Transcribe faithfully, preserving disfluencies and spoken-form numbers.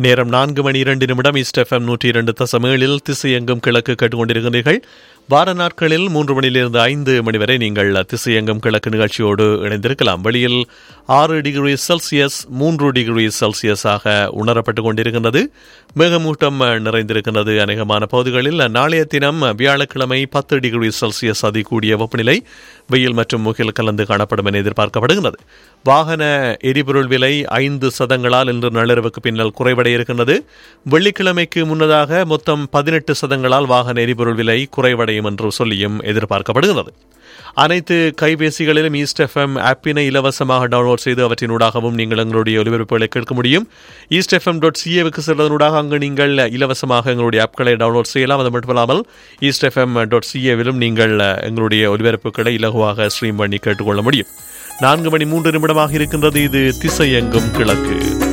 நேரம் நான்கு மணி இரண்டு நிமிடம். ஈஸ்ட் எஃப்எம் நூற்றி இரண்டு தசம் ஏழில் திசையெங்கும் கிழக்கு கேட்டுக்கொண்டிருக்கிறீர்கள். வார நாட்களில் மூன்று மணியிலிருந்து ஐந்து மணி வரை நீங்கள் திசையெங்கும் கிழக்கு நிகழ்ச்சியோடு இணைந்திருக்கலாம். வெளியில் ஆறு டிகிரி செல்சியஸ் மூன்று டிகிரி செல்சியஸாக உணரப்பட்டுக் கொண்டிருக்கின்றது. மேகமூட்டம் நிறைந்திருக்கின்றது அநேகமான பகுதிகளில். நாளைய தினம் வியாழக்கிழமை பத்து டிகிரி செல்சியஸ் அதிகூடிய வெப்பநிலை, வெயில் மற்றும் முகில் கலந்து காணப்படும் என எதிர்பார்க்கப்படுகிறது. வாகன எரிபொருள் விலை ஐந்து சதங்களால் இன்று நள்ளிரவுக்கு பின்னால் குறைவடைய இருக்கின்றது. வெள்ளிக்கிழமைக்கு முன்னதாக மொத்தம் பதினெட்டு சதங்களால் வாகன எரிபொருள் விலை குறைவடையும் என்று சொல்லியும் எதிர்பார்க்கப்படுகிறது. அனைத்து கைபேசிகளிலும் ஈஸ்ட் எஃப்எம் ஆப்பினை இலவசமாக டவுன்லோட் செய்து அவற்றினூடாகவும் நீங்கள் எங்களுடைய ஒலிபரப்புகளை கேட்க முடியும். ஈஸ்ட் எஃப்எம் டாட் சிஏவுக்கு செல்வதனூடாக அங்கு நீங்கள் இலவசமாக எங்களுடைய ஆப்களை டவுன்லோட் செய்யலாம். அது மட்டுமல்லாமல் ஈஸ்ட் எஃப்எம் டாட் சிஏவிலும் நீங்கள் எங்களுடைய ஒலிபரப்புகளை இலகுவாக ஸ்ட்ரீம் பண்ணி கேட்டுக்கொள்ள முடியும். நான்கு மணி மூன்று நிமிடமாக இருக்கின்றது. இது திசையெங்கும் கிழக்கு.